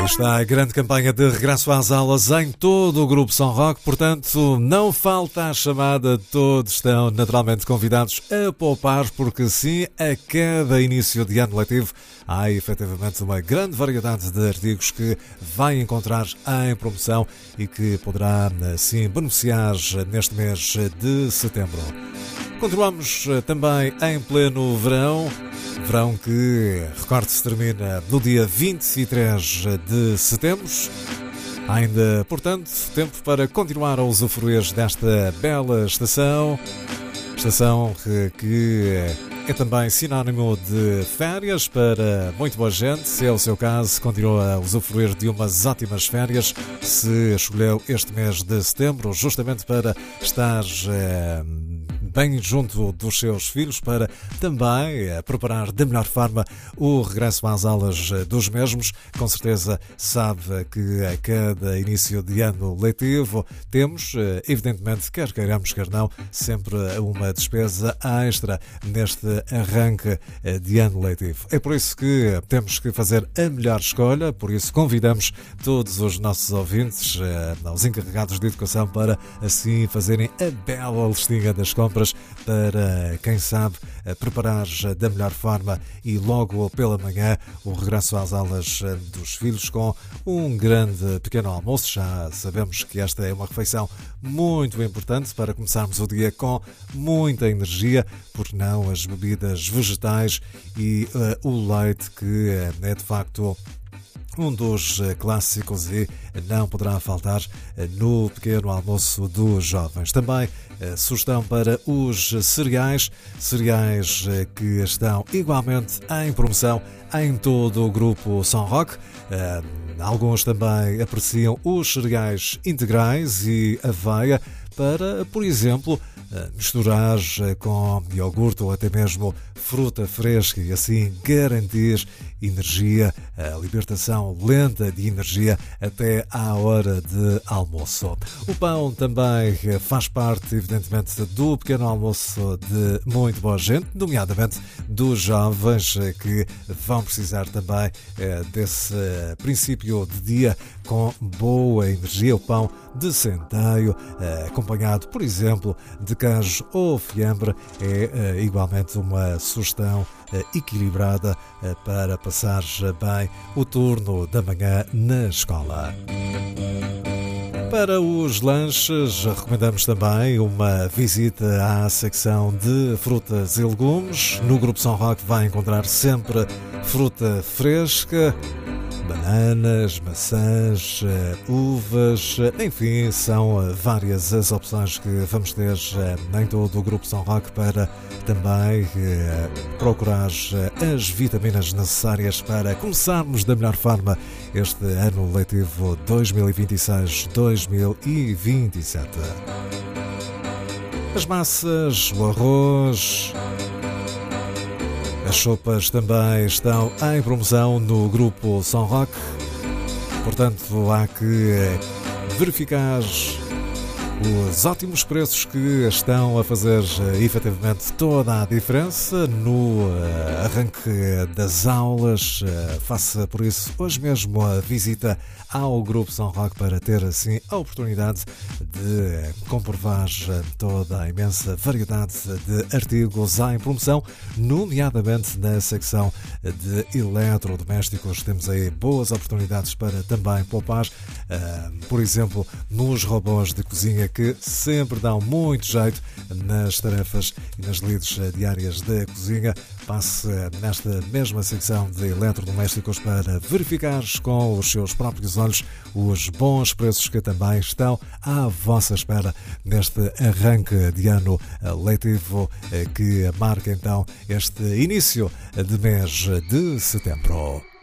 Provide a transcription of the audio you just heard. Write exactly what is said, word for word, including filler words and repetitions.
Está a grande campanha de regresso às aulas em todo o Grupo São Roque, portanto não falta a chamada, todos estão naturalmente convidados a poupar, porque sim, a cada início de ano letivo há efetivamente uma grande variedade de artigos que vai encontrar em promoção e que poderá assim beneficiar neste mês de setembro. Continuamos também em pleno verão, verão que, recorde-se, termina no dia vinte e três de setembro. Há ainda, portanto, tempo para continuar a usufruir desta bela estação, estação que, que é também sinónimo de férias para muito boa gente. Se é o seu caso, continua a usufruir de umas ótimas férias, se escolheu este mês de setembro justamente para estar é, bem junto dos seus filhos, para também é, preparar da melhor forma o regresso às aulas dos mesmos. Com certeza sabe que a cada início de ano letivo temos, evidentemente, quer queiramos, quer não, sempre uma despesa extra neste arranque de ano letivo. É por isso que temos que fazer a melhor escolha, por isso convidamos todos os nossos ouvintes, os encarregados de educação, para assim fazerem a bela listinha das compras para, quem sabe, preparar da melhor forma e logo pela manhã o regresso às aulas dos filhos com um grande pequeno almoço. Já sabemos que esta é uma refeição muito importante para começarmos o dia com muita energia, por não as bebidas vegetais e uh, o leite, que é de facto um dos clássicos e não poderá faltar no pequeno almoço dos jovens. Também sugestão para os cereais, cereais que estão igualmente em promoção em todo o Grupo São Roque. Alguns também apreciam os cereais integrais e aveia para, por exemplo, misturar com iogurte ou até mesmo fruta fresca e assim garantir energia, a libertação lenta de energia até à hora de almoço. O pão também faz parte, evidentemente, do pequeno almoço de muito boa gente, nomeadamente dos jovens, que vão precisar também desse princípio de dia com boa energia. O pão de centeio, acompanhado, por exemplo, de queijo ou fiambre, é igualmente uma sugestão equilibrada para passar bem o turno da manhã na escola. Para os lanches, recomendamos também uma visita à secção de frutas e legumes. No Grupo São Roque vai encontrar sempre fruta fresca, bananas, maçãs, uvas, enfim, são várias as opções que vamos ter em todo o Grupo São Roque para também procurar as vitaminas necessárias para começarmos da melhor forma este ano letivo dois mil e vinte e seis dois mil e vinte e sete. As massas, o arroz, as sopas também estão em promoção no Grupo São Roque, portanto há que verificar os ótimos preços que estão a fazer efetivamente toda a diferença no arranque das aulas. Faça por isso hoje mesmo a visita ao Grupo São Roque para ter assim a oportunidade de comprovar toda a imensa variedade de artigos em promoção, nomeadamente na secção de eletrodomésticos. Temos aí boas oportunidades para também poupar, por exemplo, nos robôs de cozinha, que sempre dão muito jeito nas tarefas e nas lides diárias da cozinha. Passe nesta mesma secção de eletrodomésticos para verificar com os seus próprios olhos os bons preços que também estão à vossa espera neste arranque de ano letivo que marca então este início de mês de setembro.